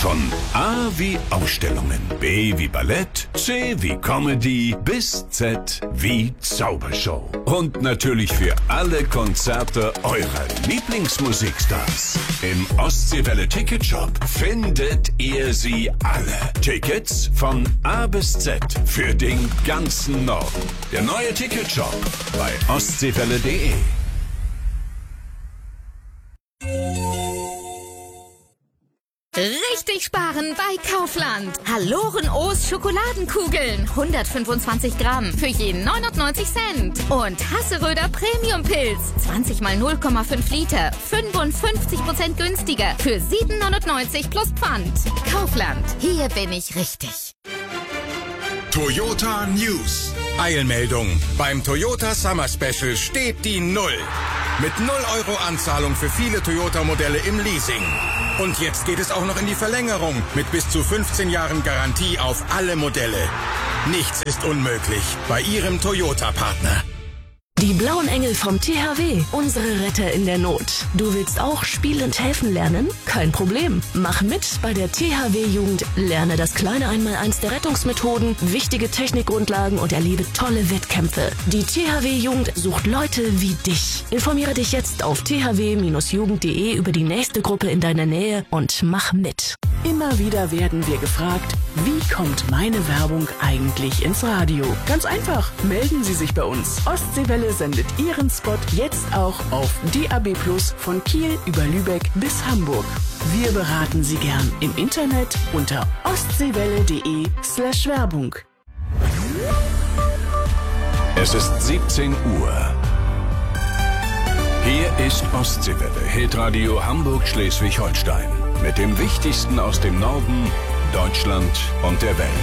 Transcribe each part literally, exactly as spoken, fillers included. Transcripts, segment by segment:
Von A wie Ausstellungen, B wie Ballett, C wie Comedy bis Z wie Zaubershow. Und natürlich für alle Konzerte eurer Lieblingsmusikstars. Im Ostseewelle Ticketshop findet ihr sie alle. Tickets von A bis Z für den ganzen Norden. Der neue Ticketshop bei ostseewelle punkt de. Richtig sparen bei Kaufland. Haloren-O's Schokoladenkugeln. hundertfünfundzwanzig Gramm für jeden neunundneunzig Cent. Und Hasseröder Premium-Pilz. zwanzig mal null Komma fünf Liter. fünfundfünfzig Prozent günstiger. Für sieben neunundneunzig plus Pfand. Kaufland. Hier bin ich richtig. Toyota News. Eilmeldung. Beim Toyota Summer Special steht die Null. Mit null Euro Anzahlung für viele Toyota-Modelle im Leasing. Und jetzt geht es auch noch in die Verlängerung mit bis zu fünfzehn Jahren Garantie auf alle Modelle. Nichts ist unmöglich bei Ihrem Toyota-Partner. Die blauen Engel vom T H W, unsere Retter in der Not. Du willst auch spielend helfen lernen? Kein Problem. Mach mit bei der T H W-Jugend. Lerne das kleine Einmaleins der Rettungsmethoden, wichtige Technikgrundlagen und erlebe tolle Wettkämpfe. Die T H W-Jugend sucht Leute wie dich. Informiere dich jetzt auf t h w Bindestrich jugend punkt de über die nächste Gruppe in deiner Nähe und mach mit. Immer wieder werden wir gefragt, wie kommt meine Werbung eigentlich ins Radio? Ganz einfach, melden Sie sich bei uns. Ostseewelle sendet Ihren Spot jetzt auch auf D A B plus von Kiel über Lübeck bis Hamburg. Wir beraten Sie gern im Internet unter ostseewelle punkt de slash Werbung. Es ist siebzehn Uhr. Hier ist Ostseewelle, Hitradio Hamburg-Schleswig-Holstein. Mit dem Wichtigsten aus dem Norden, Deutschland und der Welt.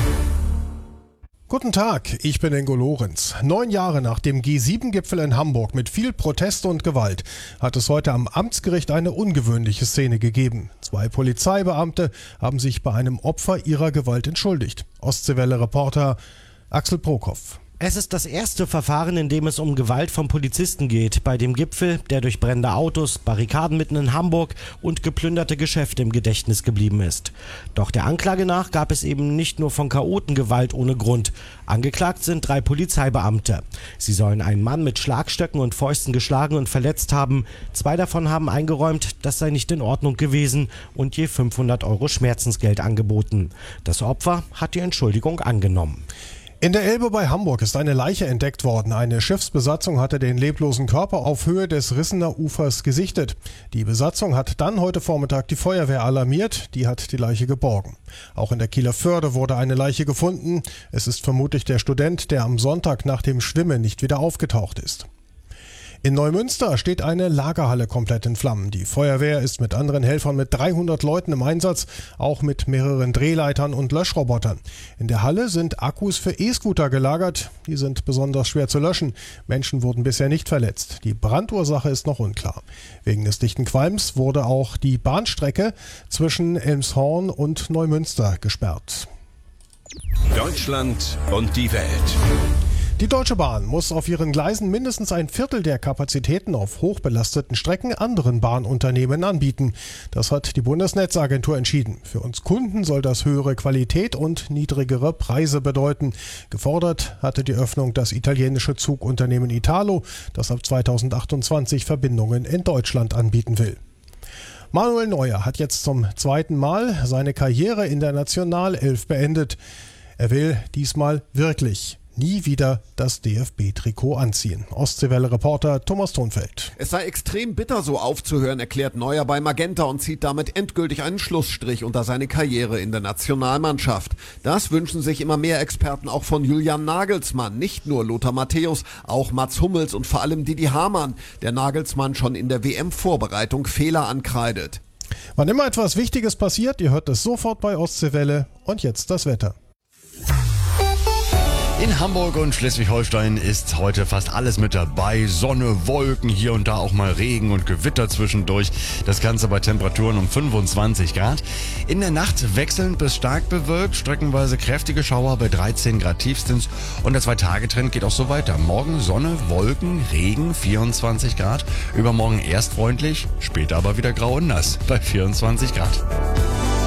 Guten Tag, ich bin Ingo Lorenz. Neun Jahre nach dem G sieben Gipfel in Hamburg mit viel Protest und Gewalt hat es heute am Amtsgericht eine ungewöhnliche Szene gegeben. Zwei Polizeibeamte haben sich bei einem Opfer ihrer Gewalt entschuldigt. Ostseewelle-Reporter Axel Prokop. Es ist das erste Verfahren, in dem es um Gewalt von Polizisten geht. Bei dem Gipfel, der durch brennende Autos, Barrikaden mitten in Hamburg und geplünderte Geschäfte im Gedächtnis geblieben ist. Doch der Anklage nach gab es eben nicht nur von Chaoten Gewalt ohne Grund. Angeklagt sind drei Polizeibeamte. Sie sollen einen Mann mit Schlagstöcken und Fäusten geschlagen und verletzt haben. Zwei davon haben eingeräumt, das sei nicht in Ordnung gewesen und je fünfhundert Euro Schmerzensgeld angeboten. Das Opfer hat die Entschuldigung angenommen. In der Elbe bei Hamburg ist eine Leiche entdeckt worden. Eine Schiffsbesatzung hatte den leblosen Körper auf Höhe des Rissener Ufers gesichtet. Die Besatzung hat dann heute Vormittag die Feuerwehr alarmiert. Die hat die Leiche geborgen. Auch in der Kieler Förde wurde eine Leiche gefunden. Es ist vermutlich der Student, der am Sonntag nach dem Schwimmen nicht wieder aufgetaucht ist. In Neumünster steht eine Lagerhalle komplett in Flammen. Die Feuerwehr ist mit anderen Helfern mit dreihundert Leuten im Einsatz, auch mit mehreren Drehleitern und Löschrobotern. In der Halle sind Akkus für E-Scooter gelagert. Die sind besonders schwer zu löschen. Menschen wurden bisher nicht verletzt. Die Brandursache ist noch unklar. Wegen des dichten Qualms wurde auch die Bahnstrecke zwischen Elmshorn und Neumünster gesperrt. Deutschland und die Welt. Die Deutsche Bahn muss auf ihren Gleisen mindestens ein Viertel der Kapazitäten auf hochbelasteten Strecken anderen Bahnunternehmen anbieten. Das hat die Bundesnetzagentur entschieden. Für uns Kunden soll das höhere Qualität und niedrigere Preise bedeuten. Gefordert hatte die Öffnung das italienische Zugunternehmen Italo, das ab zweitausendachtundzwanzig Verbindungen in Deutschland anbieten will. Manuel Neuer hat jetzt zum zweiten Mal seine Karriere in der Nationalelf beendet. Er will diesmal wirklich nie wieder das D F B-Trikot anziehen. Ostseewelle-Reporter Thomas Thonfeld. Es sei extrem bitter, so aufzuhören, erklärt Neuer bei Magenta und zieht damit endgültig einen Schlussstrich unter seine Karriere in der Nationalmannschaft. Das wünschen sich immer mehr Experten auch von Julian Nagelsmann. Nicht nur Lothar Matthäus, auch Mats Hummels und vor allem Didi Hamann, der Nagelsmann schon in der W M-Vorbereitung Fehler ankreidet. Wann immer etwas Wichtiges passiert, ihr hört es sofort bei Ostseewelle. Und jetzt das Wetter. In Hamburg und Schleswig-Holstein ist heute fast alles mit dabei. Sonne, Wolken, hier und da auch mal Regen und Gewitter zwischendurch. Das Ganze bei Temperaturen um fünfundzwanzig Grad. In der Nacht wechselnd bis stark bewölkt, streckenweise kräftige Schauer bei dreizehn Grad tiefstens. Und der Zwei-Tage-Trend geht auch so weiter. Morgen Sonne, Wolken, Regen, vierundzwanzig Grad. Übermorgen erst freundlich, später aber wieder grau und nass bei vierundzwanzig Grad.